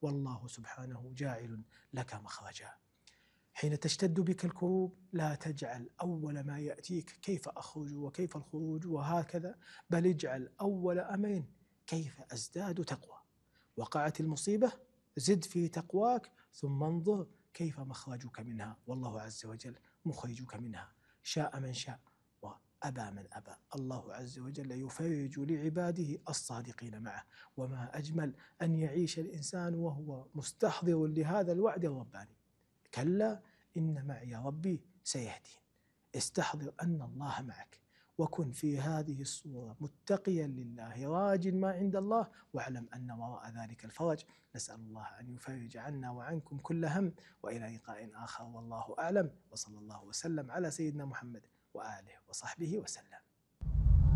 والله سبحانه جاعل لك مخرجا. حين تشتد بك الكروب لا تجعل أول ما يأتيك كيف أخرج وكيف الخروج وهكذا، بل اجعل أول أمر كيف أزداد تقوى. وقعت المصيبة زد في تقواك، ثم انظر كيف مخرجك منها، والله عز وجل مخرجك منها، شاء من شاء وأبى من أبى. الله عز وجل يفرج لعباده الصادقين معه. وما أجمل أن يعيش الإنسان وهو مستحضر لهذا الوعد الرباني: كلا إن معي ربي سيهدين. استحضر أن الله معك، وكن في هذه الصورة متقيا لله راج ما عند الله، واعلم أن وراء ذلك الفرج. نسأل الله أن يفرج عنا وعنكم كل هم، وإلى لقاء آخر والله أعلم، وصلى الله وسلم على سيدنا محمد وآله وصحبه وسلم.